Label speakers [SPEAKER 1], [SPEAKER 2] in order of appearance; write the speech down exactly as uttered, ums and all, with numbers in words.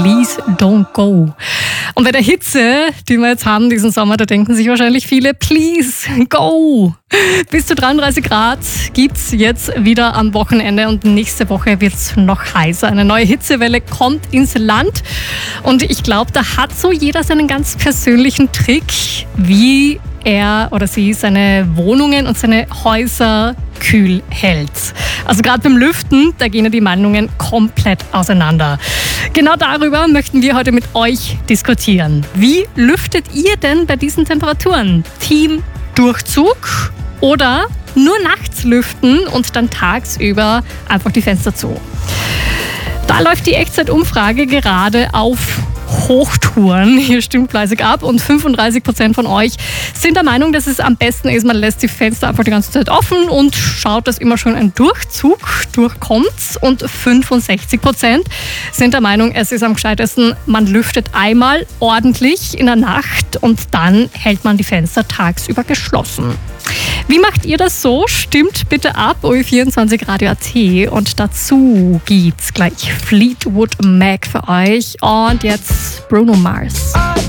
[SPEAKER 1] Please don't go. Und bei der Hitze, die wir jetzt haben diesen Sommer, da denken sich wahrscheinlich viele, please go. Bis zu dreiunddreißig Grad gibt's jetzt wieder am Wochenende und nächste Woche wird's noch heißer. Eine neue Hitzewelle kommt ins Land und ich glaube, da hat so jeder seinen ganz persönlichen Trick, wie er oder sie seine Wohnungen und seine Häuser kühl hält. Also gerade beim Lüften, da gehen ja die Meinungen komplett auseinander. Genau darüber möchten wir heute mit euch diskutieren. Wie lüftet ihr denn bei diesen Temperaturen? Team Durchzug oder nur nachts lüften und dann tagsüber einfach die Fenster zu? Da läuft die Echtzeitumfrage gerade auf Hochtouren. Hier stimmt fleißig ab und fünfunddreißig Prozent von euch sind der Meinung, dass es am besten ist, man lässt die Fenster einfach die ganze Zeit offen und schaut, dass immer schon ein Durchzug durchkommt. Und fünfundsechzig Prozent sind der Meinung, es ist am gescheitesten, man lüftet einmal ordentlich in der Nacht und dann hält man die Fenster tagsüber geschlossen. Wie macht ihr das so? Stimmt bitte ab, O vierundzwanzig Radio A T. Und dazu gibt's gleich Fleetwood Mac für euch. Und jetzt Bruno Mars.